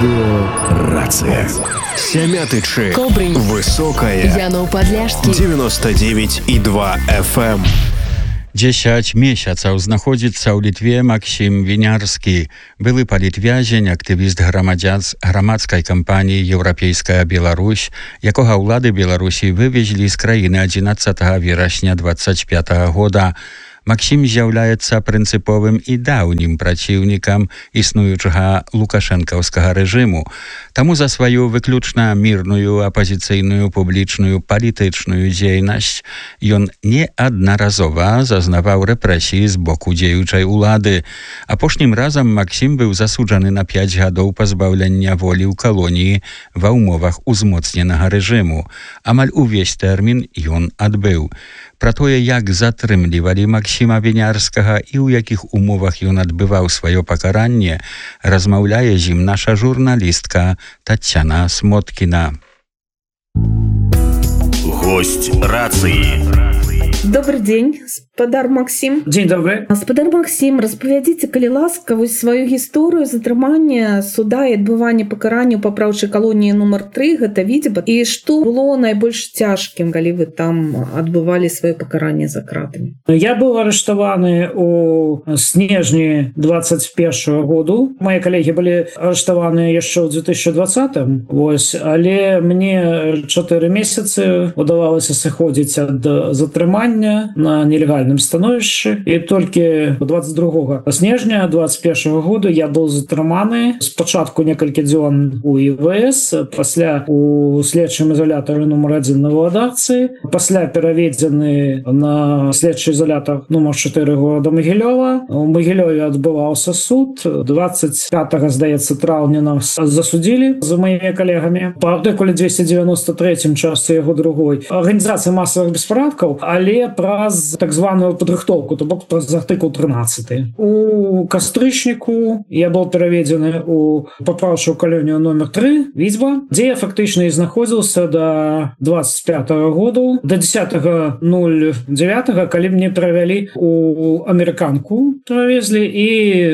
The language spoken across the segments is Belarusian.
Радио «Рация». Сямятычы. Кобрин. Высокая. Янов Подляшский. 99,2 FM. 10 miesięcy знаходзіцца ў Літве Максім Вінярскі, былы палітвязень, актывіст грамадскай кампаніі «Еўрапейская Беларусь», якога ўлады Беларусі вывезлі з краіны 11 верасня 25 года. Максім з'яўляецца прынцыповым і даўнім праціўнікам існуючага лукашэнкаўскага рэжыму. Таму за сваю выключна мірную апазіцыйную публічную палітычную дзейнасць ён неаднаразова зазнаваў рэпрэсіі з боку дзеючай улады. Апошнім разам Максім быў засуджаны на 5 гадоў пазбаўлення волі ў калоніі ва ўмовах узмоцненага рэжыму. Амаль увесь тэрмін ён адбыў. Пра тое, як затрымлівалі Максіма Вінярскага і ў якіх умовах ён адбываў сваё пакаранне, размаўляе з ім наша журналістка Тацяна Смоткіна. Гость рации. Добрый день, спадар Максим. День добрый. Спадар Максим, распавядзіце, калі ласка, вось сваю гісторыю затрымання суда і адбывання пакарання ў папраўчай калоніі нумар 3, гэта Відзеба, і што было найбольш цяжкім, калі вы там адбывалі сваё пакаранне за кратамі? Я быў арыштаваны ў снежні 21 году. Мои калегі былі арыштаваны яшчэ ў 2020, вось, але мне 4 месяцы удавалася сыходзіць ад затрымання на нелегальным становішчы, і толькі 22 снежня 21 году я быў затрыманы спачатку некалькі дзён у ІВС, пасля у следчым ізалятары нумар 1 на Валадарцы, пасля пераведзены на следчы ізалятар нумар 4 города Магілёва. У Магілёве адбываўся суд. 25, здаецца, траўня нас засудзілі з маімі калегамі па артыкуле 293 частцы яго другой арганізацыі масавых беспарадкаў, але праз так званую падрыхтоўку, то бок праз артыкул 13. У кастрычніку я быў пераведзены ў папраўчую калонію номер 3 Відзьба, дзе я фактычна і знаходзіўся да 25 году, да 10.09, калі мне перавялі у амерыканку, перавезлі, і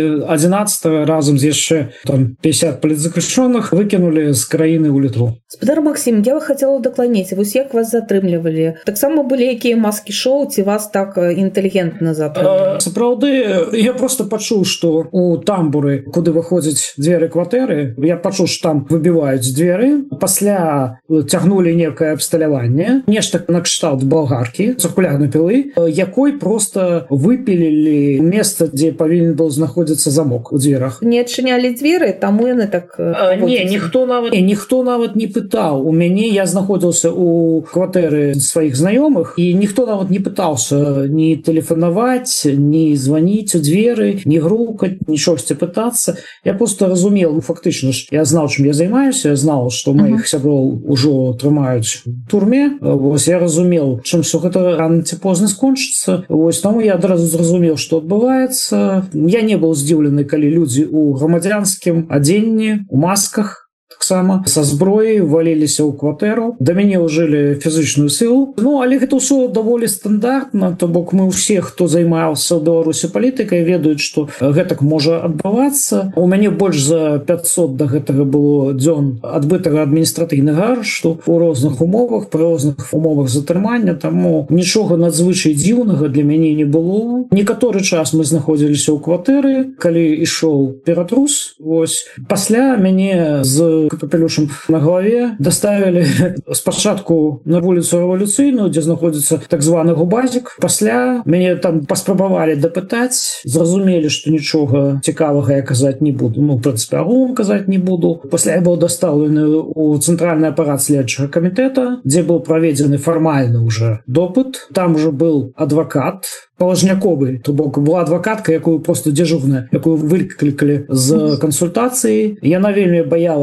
11 разам з яшчэ 50 палітзаключоных выкінулі з краіны ў Літву. Спадар Максим, я хацела дакладніць, вось як вас затрымлівалі? Таксама былі якія маскі-шоу, ці вас так інтэлігентна затрымлівалі? Сапраўды, я просто пачуў, што у тамбуры, куды выходзяць дзверы кватэры, я пачуў, што там выбіваюць дзверы, пасля цягнулі некае абсталяванне, нешта накшталт балгаркі, цыркулярнай пілы, якой просто выпілілі месца, дзе павінен быў знаходзіцца замок у дзверах. Не адчынялі дзверы, таму яны так... Не, ніхто нават не пытаў. У мяне, я знаходзіўся у кватэры сваіх знаёмых, і ніхто нават не пытаўся ні тэлефанаваць, ні званіць у дзверы, ні грукаць, ні шосьці пытацца. Я просто разумел, фактычна ж, я знаў, чым я займаюся, я знаў, што маіх сяброў ужо трымаюць у турме. Вось я разумел, чым всё гэта рана ці позна скончыцца. Вось таму я адразу зразумеў, што адбываецца. Я не быў здзіўлены, калі людзі ў грамадзянскім адзенні, у масках, таксама са зброяй валіліся ў кватэру, да мяне ўжылі фізычную сілу. Але гэта ўсё даволі стандартна, то бок мы ўсе, хто займаўся ў Беларусі палітыкай, ведаюць, што гэтак можа адбывацца. У мяне больш за 500 да гэтага было дзён адбытага адміністратыйнага арышту у розных умовах, пры розных умовах затрымання, таму нічога надзвычай дзіўнага для мяне не было. Некаторы час мы знаходзіліся ў кватэры, калі ішоў ператрус. Вось пасля мяне з капелюшам на галаве даставілі спачатку на вуліцу Рэвалюцыйную, дзе знаходзіцца так званы губазік. Пасля мяне там паспрабавалі дапытаць, зразумелі, што нічога цікавага я казаць не буду. В прынцыпе, агулам казаць не буду. Пасля я быў дастаўлены ў цэнтральны апарат следчага камітэта, дзе быў праведзены фармальны ўжо допыт. Там ужо быў адвакат, палажняковы, то бок была адвакатка, якую просто дзяжурная, якую выклікалі з кансультацыі. Яна вельмі баялася мець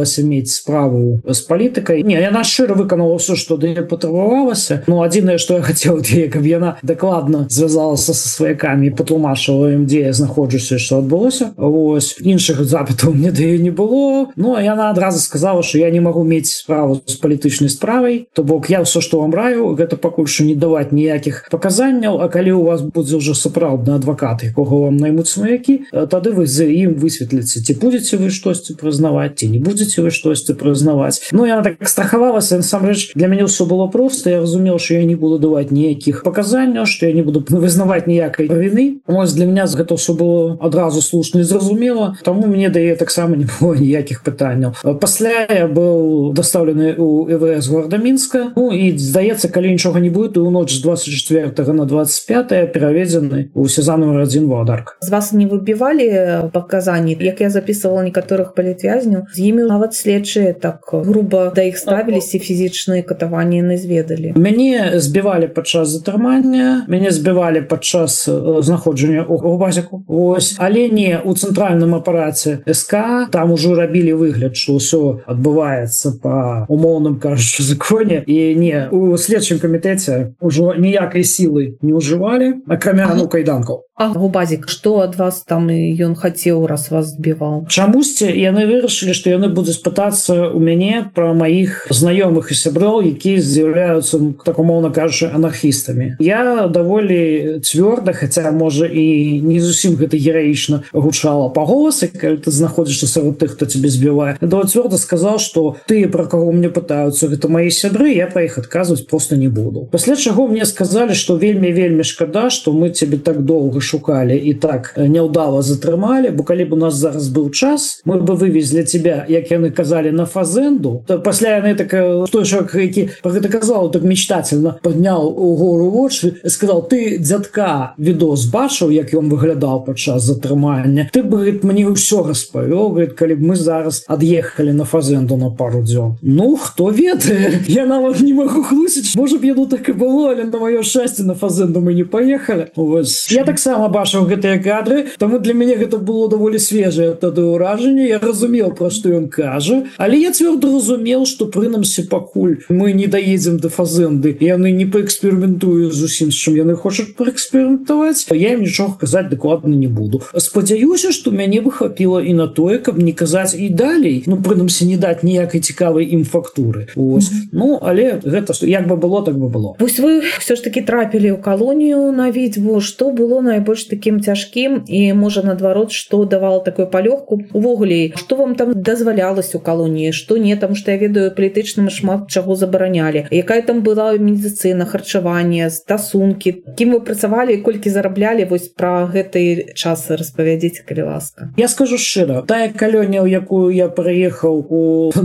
мець справу з палітыкай. Не, яна шчыра выканала ўсё, што да яе патрабавалася. Ну, адзінае, што я хацеў ад яе, каб яна дакладна звязалася са сваякамі і патлумачыла ім, дзе я знаходжуся, што адбылося. Вось. Іншых запытаў мне да яе не было. Ну, а яна адразу сказала, што я не магу мець справу з палітычнай справай. То бок, я ўсё, што вам раю, гэта пакуль што не даваць ніякіх паказанняў, а калі ў вас будзе ўжо сапраўдны адвакат, якога вам наймуць сваякі, тады вы з ім высветліце, ці будзеце вы штосьці прызнаваць, ці не будзеце вы штосьці прызнаваць. Ну, яна так страхавалася, насамрэч, для мяне ўсё было проста, я разумеў, што я не буду даваць ніякіх паказанняў, што я не буду вызнаваць ніякай віны. Вось для мяне гэта ўсё было адразу слушна і зразумела, таму мне да яе таксама не было ніякіх пытанняў. Пасля я быў дастаўлены ў ЭВС горада Мінска, ну і здаецца, калі нічога не будет, у ноч з 24 на 25 пераведзены ў СІЗА номер 1 Валадарка. З вас не выбівалі паказанні? Як я записывала некаторых палітвязняў, з імі нават следчыя так груба да іх ставіліся, фізічныя катаванні не зведалі. Мяне збівалі падчас затрымання, мяне збівалі падчас знаходжання ў базіку. Ось, але не ў цэнтральным апараце СК, там ужо рабілі выгляд, што ўсё адбываецца па умоўным, кажучы, законе, і не, у следчым камітэце ўжо ніякай сілы не ўжывалі, акрамя кайданкаў. А Губазік, што ад вас там ён хацеў, раз вас збіваў? Чамусьці яны вырашылі, што яны будуць пытацца ў мяне пра маіх знаёмых і сяброў, якія з'яўляюцца, так умоўна кажучы, анархістамі. Я даволі цвёрда, хаця, можа, і не зусім гэта гераічна гучала па голасы, калі ты знаходзішся сярод тых, хто цябе збівае. Я даволі цвёрда сказаў, што ты, пра каго мне пытаюцца, гэта мае сябры, я пра іх адказваць проста не буду. Пасля чаго мне сказалі, што вельмі шкада, што мы цябе так доўга шукалі і так няўдала затрымалі, бо калі б у нас зараз быў час, мы бы вывезлі тебя, як яны казалі, на фазенду. То пасля яны так, той чоловік, які про гэта казаў, так мечтательно падняў угору вочы, сказал: ты, дзядка, відос бачыў, як ён выглядаў падчас затрымання? Ты бы, говорит, мне ўсё распавёў, говорит, калі б мы зараз ад'ехалі на фазенду на пару дзён. Ну, хто ведае? Я нават не магу хлусіць. Можа б, яно так і было, але на маё шчасце на фазенду мы не паехалі. Вось. Я таксама бачыў гэтыя кадры, таму для мяне гэта было даволі свежае тады ўражанне. Я разумеў, пра што ён кажа, але я цвёрда разумеў, што прынамсі пакуль мы не даедзем да фазенды, яны не паэксперыментуюць зусім, з чым яны хочуць паэксперыментаваць, я ім нічога казаць дакладна не буду. Спадзяюся, што мяне бы хапіла і на тое, каб не казаць і далей, ну, прынамсі, не даць ніякай цікавай ім фактуры. Ось. Ну, але гэта, як бы было, так бы было. Вось вы ўсё ж такі трапілі ў калонію на Відзьбу. Што было найбольш такім цяжкім і, можа, наадварот, што давало такую палёгку? Увогуле, што вам там дазвалялася ў калоніі, што не, там, што я ведаю, палітычным шмат чаго забаранялі. Якая там была медыцына, харчаванне, стасункі, кім вы працавалі і колькі зараблялі? Вось пра гэты час распавядзіце, калі ласка. Я скажу шчыра, тая калонія, у якую я прыехаў у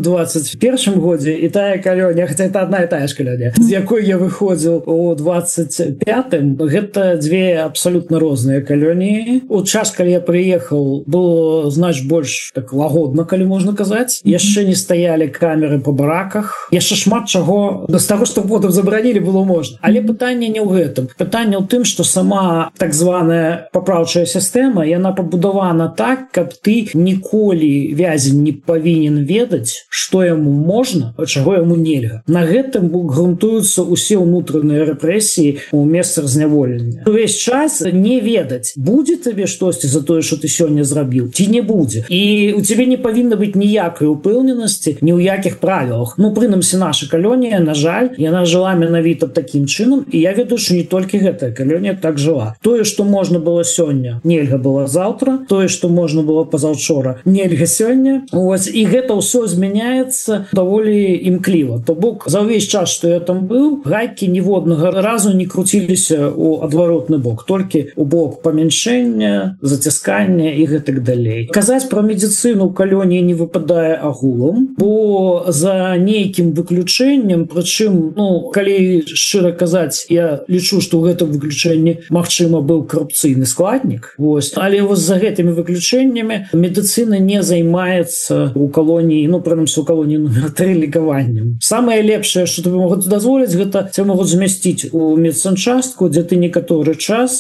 21 годзе, і тая калонія, хаця это одна і тая ж калонія, з якой я выходзіў у 25-м, гэта дзве абсолютно розныя калоніі. У час, калі я прыехаў, было, знач, больш так лагодна, калі можна казаць. Яшчэ не стаялі камеры па бараках. Яшчэ шмат чаго з таго, што потым забаранілі, было можна. Але пытанне не ў гэтым. Пытанне ў тым, што сама так званая папраўчая сістэма, яна пабудавана так, каб ты ніколі, вязень, не павінен ведаць, што яму можна, а чаго яму нельга. На гэтым грунтуюцца ўсе ўнутраныя рэпрэсіі ў месцах зняволення. Увесь час не ведаць, будзе табе штосьці за тое, што ты сёння зрабіў, ці не будзе. І у цябе не павінна быць ніякай упэўненасці ні ў якіх правілах. Ну, прынамсі, наша калонія, на жаль, яна жыла менавіта такім чынам, і я ведаю, што не толькі гэтая калонія так жыла. Тое, што можна было сёння, нельга было заўтра, тое, што можна было пазаўчора, нельга сёння. Ось, і гэта ўсё змяняецца даволі імкліва. То бок, за ўвесь час, што я там быў, гайкі ніводнага разу не круціліся ў адваротны бок, толькі у бок памяншэння, заціскання і гэтак далей. Казаць пра медыцыну ў калоніі не выпадае агулам, бо за нейкім выключэннем, прычым, ну, калі шчыра казаць, я лічу, што ў гэтым выключэнні, магчыма, быў карупцыйны складнік. Вось. Але вось за гэтымі выключэннямі медыцына не займаецца ў калоніі, ну, прынамсі, у калоніі номер 3 лікаваннем. Самае лепшае, што тебе могуць дазволіць, гэта тебе могуць змясціць у медсанчастку, дзе ты некаторы час будзеш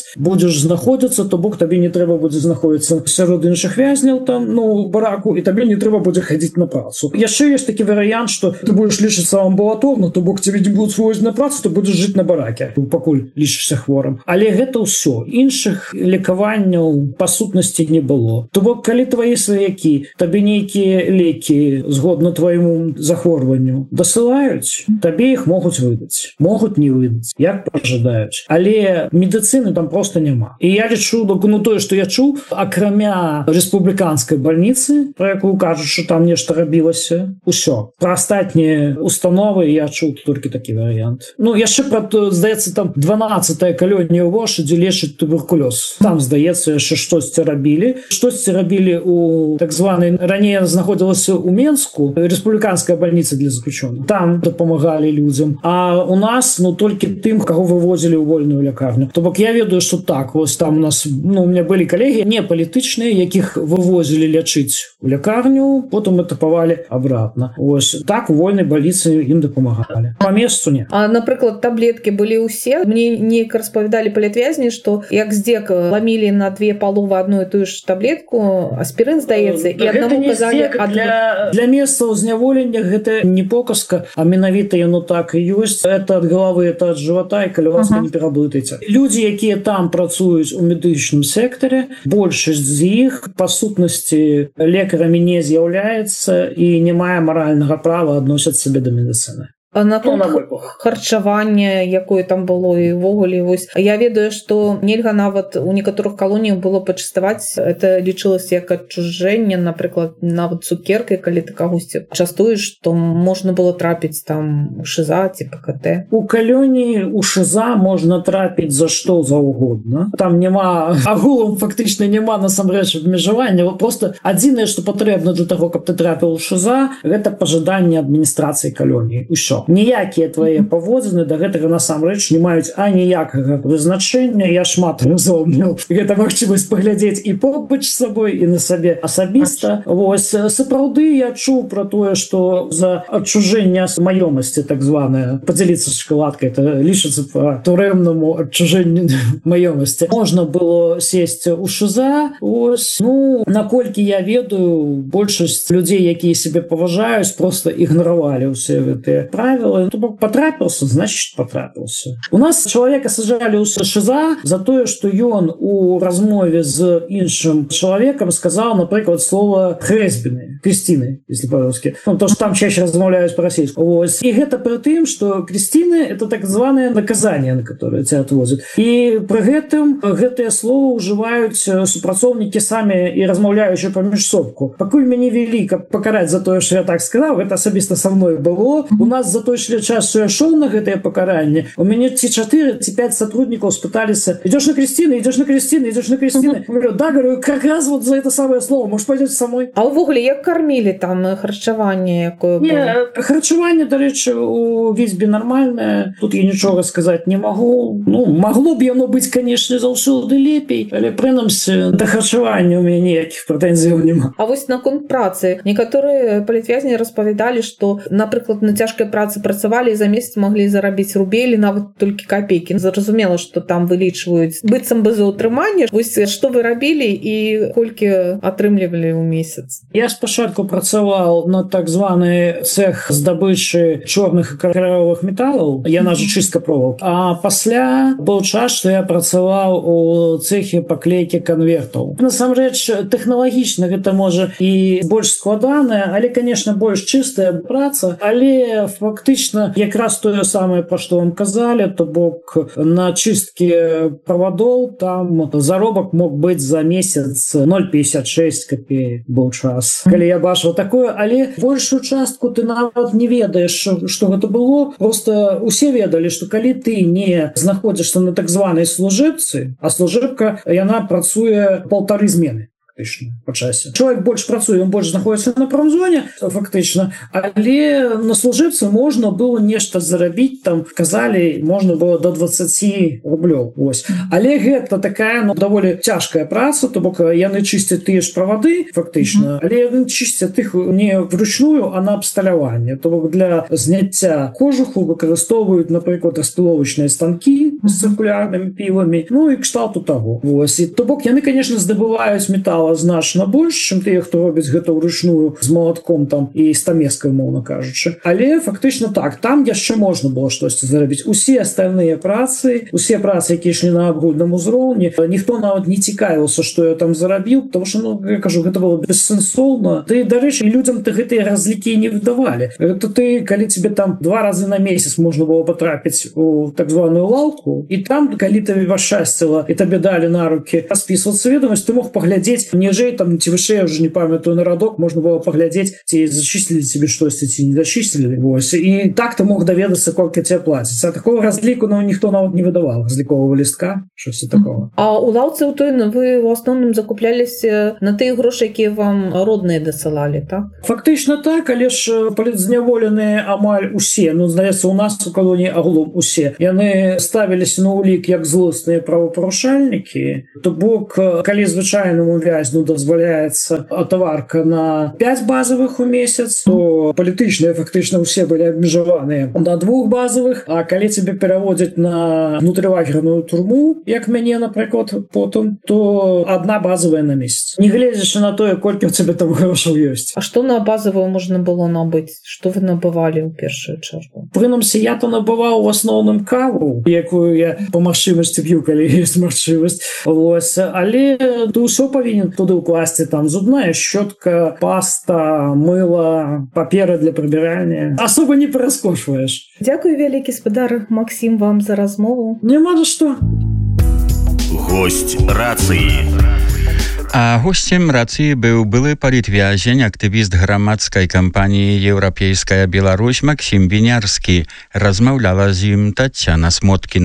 будзеш знаходзіцца, то бок табе не трэба будзе знаходзіцца сярод іншых вязняў там, ну, бараку, і табе не трэба будзе хадзіць на працу. Яшчэ ёсць такі варыянт, што ты будзеш лічыцца амбулаторна, то бок цябе не будуць возіць на працу, то будзеш жыць на бараке, пакуль лічышся хворым. Але гэта ўсё. Іншых лекаванняў па сутнасці не было. То бок, калі твае сваякі табе нейкія лекі згодна твайму захворванню дасылаюць, табе іх могуць выдаць. Могуць не выдаць, як пажадаюць. Але медыцыны там просто няма. І я лічу, ну тое, што я чуў, акрамя рэспубліканскай бальніцы, пра якую кажуць, што там нешта рабілася, усё. Пра астатнія установы я чуў толькі такі варыянт. Ну, яшчэ пра, здаецца, там 12-я калонія ў Вошы, дзе лечаць туберкулёз. Там, здаецца, яшчэ штосьці рабілі. Штосьці рабілі у так званай, раней знаходзілася ў Менску, рэспубліканская бальніца для заключёных. Там дапамагалі людзям. А у нас, ну, толькі тым, каго вывозілі ў вольную лякарню. То бок я ведаю, што так, вось там у нас, ну, у меня былі калегі не палітычныя, якіх вывозілі лячыць у лякарню, потым этапавалі обратно. Вось так у вольнай бальніцы ім дапамагалі. Па месцу не. А, напрыклад, таблеткі былі ўсе. Мне неяк распавядалі палітвязні, што як здзек ламілі на две паловы адну і тую ж таблетку, аспірын, здаецца, і аднаму казалі... Для месцаў зняволення гэта не показка, а менавіта яно так і ёсць. Это ад головы, это ад жывота, і калі ласка, не пераблытайце. Людзі, якія там працуюць у медычным сектары, большасць з іх, па сутнасці, лекарамі не з'яўляецца і не мае маральнага права адносіць сябе да медыцыны. А наконт харчавання, якое там было і ўвогуле, вось я ведаю, што нельга нават у некаторых калоніях было пачаставаць, это лічылася як адчужэнне, напрыклад, нават цукеркай, калі ты кагосьці частуеш, то можна было трапіць там у ШИЗА ці ПКТ. У калоніі у ШИЗА можна трапіць за што заўгодна. Там няма агулам, фактычна няма насамрэч абмежавання. Просто адзінае, што патрэбна для таго, каб ты трапіў у ШИЗА, гэта пажаданне адміністрацыі калоніі. Усё. Ніякія твае паводзіны да гэтага насамрэч не маюць аніякага вызначэння. Я шмат разоў меў гэта магчымасць паглядзець і побач з сабой, і на сабе асабіста. Вось сапраўды я чуў пра тое, што за адчужэнне маёмасці, так званае, падзяліцца шакаладкай, это лічыцца па турэмнаму адчужэнню маёмасці. Можна было сесці ў ШИЗА. Ось, ну, наколькі я ведаю, большасць людзей, якія сябе паважаюць, просто ігнаравалі ўсе гэтыя правілы. То бок потрапіўся, значит потрапіўся. У нас чалавека сажалі ў ШИЗА за тое, што ён у размове з іншым чалавекам сказаў, напрыклад, слово хрэсбіны, крысціны, если по-русски. Ну, то, что там чаще размаўляюць по-расійску. Вось. І гэта пры тым, што крысціны — это так званае наказанне, на которое тебя отвозят. І пры гэтым гэтыя словы ўжываюць супрацоўнікі самі і размаўляючы паміж собку. Пакуль мяне вялі, каб пакараць за тое, што я так сказаў, гэта асабіста са мной было. У нас за той час, что я шел на гэтае пакаранне, у мяне ці 4, ці 5 сотрудников спыталіся: идешь на крестины, идешь на крестины, идешь на крестины. Говорю, да, говорю, как раз вот за это самое слово, может, пойдете со мной. А увогуле, як кормили там харчаванне, якое было? Не, харчаванне, дарэчы, у Візьбі нормальное. Тут я нічога сказаць не могу. Ну, могло б яно быць, конечно, заўсёды лепей, але прынамсі да харчавання у мяне ніякіх прэтэнзіяў няма. А вось наконт працы. Некаторыя палітвязні распавядалі, што, напрыклад, на цяжкай працы працавалі і за месяц маглі зарабіць рубель, нават толькі капейкі. Зразумела, што там вылічваюць быццам бы за ўтрыманне. Вось што вы рабілі і колькі атрымлівалі ў месяц? Я спачатку працаваў на так званы цэх здабычы чорных і каляровых металаў, яна же чыстка проволокі. А пасля быў час, што я працаваў у цэхе паклейкі канвертаў. Насамрэч, тэхналагічна гэта можа і больш складаная, але, конечно, больш чыстая праца, але фактычна якраз тое самае, пра што вам казалі, то бок на чысткі правадоў там заробак мог быць за месяц 0,56 копеек быў час. Калі я бачыў такое, але большую частку ты нават не ведаеш, што гэта было. Просто усе ведалі, што калі ты не знаходзішся на так званай служыбцы, а служыбка, яна працуе 1,5 змены. По часе. Чоловік больш працуе, ён больш знаходіцца на промзоне, фактычна, але на служыцы можна было нешта зарабіць, там казалі, можна было до 20 рублёў. Ось. Але гэта такая, ну, даволі цяжкая праца, то бок яны чысцяць тыя ж правады, фактычна, але яны чысцяць іх не вручную, а на абсталяванне. То бок для зняцця кожуху выкарыстоўваюць, напрыклад, распіловачныя станкі, з циркулярнымі піламі, ну і кшталту таго. Вось. І то бок яны, конечно, здабываюць метала значна больш, чым тыя, хто робіць гэта ўручную з молотком там і стамескай, умоўна кажучы. Але фактычна так, там яшчэ можна было штосьці зарабіць. Усе астальныя працы, якія ішлі на агульным узроўні, ніхто нават не цікавіўся, што я там зарабіў, потому что, ну, я кажу, гэта было бессэнсоўна. Ды, дарэчы, людзям ты гэтыя разлікі не выдавалі. Это ты, калі тебе там 2 разы на месяц можна было патрапіць у так званую лаўку, і там, калі табе пашчасціла, і табе далі на рукі распісвацца ведомасць, ты мог паглядзець ніжэй, там, ці вышэй, я ўжо не памятаю, на радок, можна было паглядзець, ці зачислілі тебе штосьці, ці не зачислілі. Вось. І так ты мог даведацца, колькі тебе плаціць. А такого разліку, ну, ніхто нават не выдаваў, разлікового лістка, щось такого. А у лаўцы ў той вы ў асноўным закупляліся на тыя грошы, якія вам родныя дасылалі, так? Фактычна так, але ж палітзняволеныя амаль усе, ну, здаецца, у нас у калоніі аглом усе. Яны ставіліся на ўлік як злосныя правапарушальнікі. То бок, калі звычайнаму вязню дазваляецца атаварка на 5 базавых у месяц, то палітычныя фактычна ўсе былі абмежаваныя на 2 базавых, а калі цябе пераводзяць на внутрилагерную турму, як мяне, напрыклад, потым, то 1 базовая на месяц. Не глядзячы на тое, колькі у цябе там грошаў ёсць. А што на базовую можна было набыць? Што вы набывалі ў першую чаргу? Прынамсі, я то набываў у асноўным каву, якую я па магчымасці п'ю, калі ёсць магчымасць. Вось. Але ты ўсё павінен туды ўкласці, там зубная щётка, паста, мыла, папера для прыбірання. Асоба не пераскошваеш. Дзякуй вялікі, спадар Максім, вам за размову. Няма за што. Гость рацыі. А госцем рацыі быў былы палітвязень, актывіст грамадскай кампаніі «Еўрапейская Беларусь» Максім Вінярскі. Размаўляла з ім Тацяна Смоткіна.